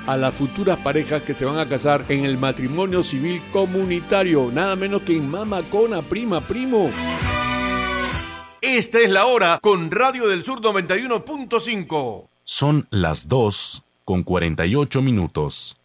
a las futuras parejas que se van a casar en el matrimonio civil comunitario, nada menos que en Mamacona, prima, primo. Esta es la hora con Radio del Sur 91.5. Son las 2:48.